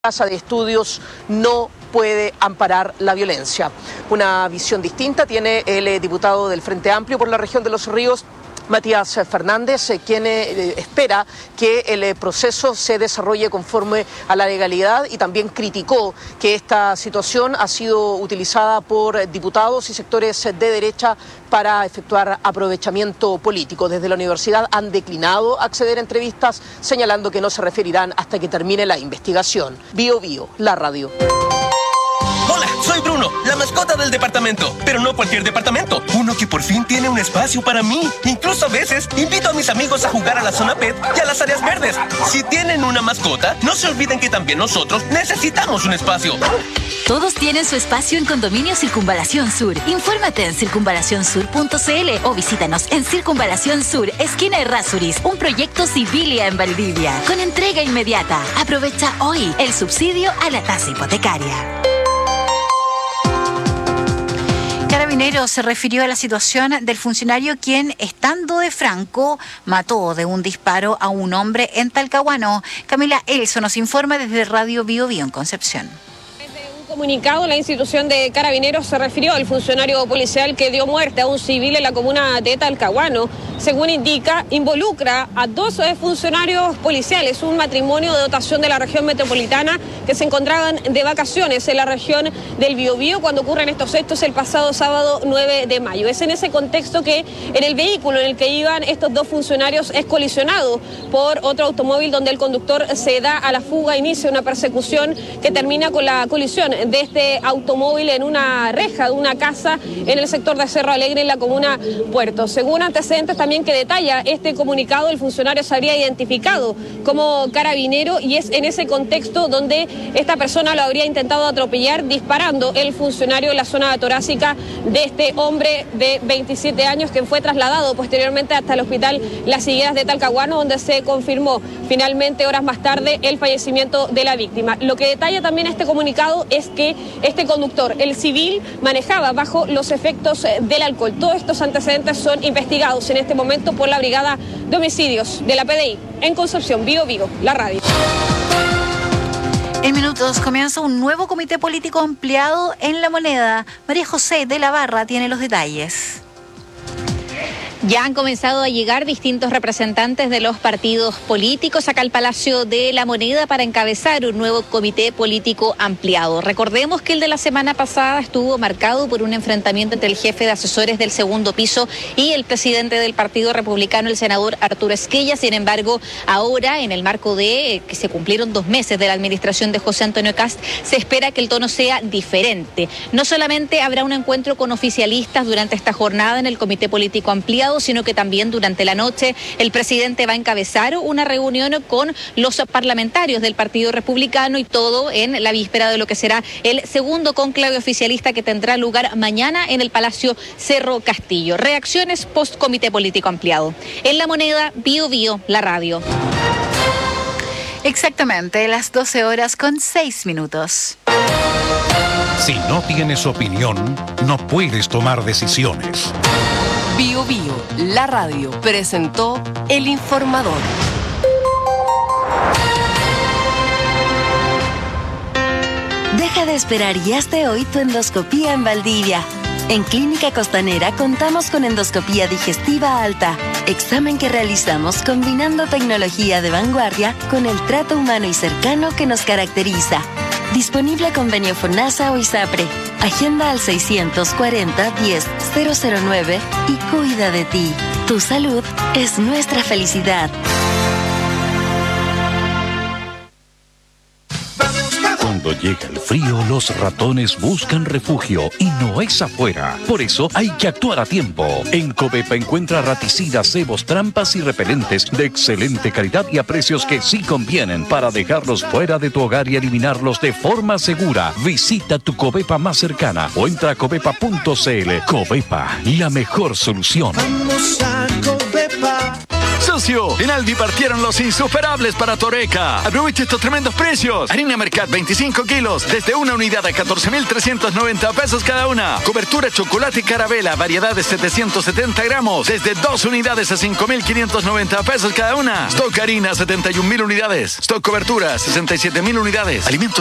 Casa de Estudios no puede amparar la violencia. Una visión distinta tiene el diputado del Frente Amplio por la región de Los Ríos, Matías Fernández, quien espera que el proceso se desarrolle conforme a la legalidad y también criticó que esta situación ha sido utilizada por diputados y sectores de derecha para efectuar aprovechamiento político. Desde la universidad han declinado acceder a entrevistas, señalando que no se referirán hasta que termine la investigación. Bio Bio, la radio. Hola, soy Bruno, la mascota del departamento, pero no cualquier departamento, uno que por fin tiene un espacio para mí. Incluso a veces invito a mis amigos a jugar a la zona pet y a las áreas verdes. Si tienen una mascota, no se olviden que también nosotros necesitamos un espacio. Todos tienen su espacio en Condominio Circunvalación Sur. Infórmate en circunvalacionsur.cl o visítanos en Circunvalación Sur, esquina Errázuriz, un proyecto Civilia en Valdivia, con entrega inmediata. Aprovecha hoy el subsidio a la tasa hipotecaria. Carabineros se refirió a la situación del funcionario quien, estando de franco, mató de un disparo a un hombre en Talcahuano. Camila Elso nos informa desde Radio Bio Bio en Concepción. Comunicado, la institución de Carabineros se refirió al funcionario policial que dio muerte a un civil en la comuna de Talcahuano. Según indica, involucra a dos funcionarios policiales, un matrimonio de dotación de la región metropolitana que se encontraban de vacaciones en la región del Biobío cuando ocurren estos hechos el pasado sábado 9 de mayo. Es en ese contexto que en el vehículo en el que iban estos dos funcionarios es colisionado por otro automóvil donde el conductor se da a la fuga, inicia una persecución que termina con la colisión de este automóvil en una reja de una casa en el sector de Cerro Alegre en la comuna Puerto. Según antecedentes también que detalla este comunicado, el funcionario se habría identificado como carabinero y es en ese contexto donde esta persona lo habría intentado atropellar disparando el funcionario en la zona torácica de este hombre de 27 años que fue trasladado posteriormente hasta el hospital Las Higueras de Talcahuano, donde se confirmó finalmente horas más tarde el fallecimiento de la víctima. Lo que detalla también este comunicado es que este conductor, el civil, manejaba bajo los efectos del alcohol. Todos estos antecedentes son investigados en este momento por la Brigada de Homicidios de la PDI en Concepción. Bio Vigo, la radio. En minutos comienza un nuevo comité político ampliado en La Moneda. María José de la Barra tiene los detalles. Ya han comenzado a llegar distintos representantes de los partidos políticos acá al Palacio de la Moneda para encabezar un nuevo comité político ampliado. Recordemos que el de la semana pasada estuvo marcado por un enfrentamiento entre el jefe de asesores del segundo piso y el presidente del Partido Republicano, el senador Arturo Esquella. Sin embargo, ahora, en el marco de que se cumplieron 2 meses de la administración de José Antonio Kast, se espera que el tono sea diferente. No solamente habrá un encuentro con oficialistas durante esta jornada en el comité político ampliado, sino que también durante la noche el presidente va a encabezar una reunión con los parlamentarios del Partido Republicano y todo en la víspera de lo que será el segundo cónclave oficialista que tendrá lugar mañana en el Palacio Cerro Castillo. Reacciones post comité político ampliado. En La Moneda, Bio Bio, la radio. Exactamente, las 12:06. Si no tienes opinión, no puedes tomar decisiones. Bio Bio, la radio, presentó El Informador. Deja de esperar y hazte hoy tu endoscopía en Valdivia. En Clínica Costanera contamos con endoscopía digestiva alta, examen que realizamos combinando tecnología de vanguardia con el trato humano y cercano que nos caracteriza. Disponible convenio FONASA o ISAPRE. Agenda al 640-10-009 y cuida de ti. Tu salud es nuestra felicidad. Cuando llega el frío, los ratones buscan refugio y no es afuera. Por eso hay que actuar a tiempo. En Covepa encuentra raticidas, cebos, trampas y repelentes de excelente calidad y a precios que sí convienen para dejarlos fuera de tu hogar y eliminarlos de forma segura. Visita tu Covepa más cercana o entra a covepa.cl. Covepa, la mejor solución. Vamos a Covepa. Socio, en Aldi partieron los insuperables para Toreca. Aprovecha estos tremendos precios. Harina Mercat 25 kilos, desde una unidad a 14.390 pesos cada una. Cobertura chocolate Carabela, variedad de 770 gramos, desde 2 unidades a 5.590 pesos cada una. Stock harina, 71.000 unidades. Stock cobertura, 67.000 unidades. Alimentos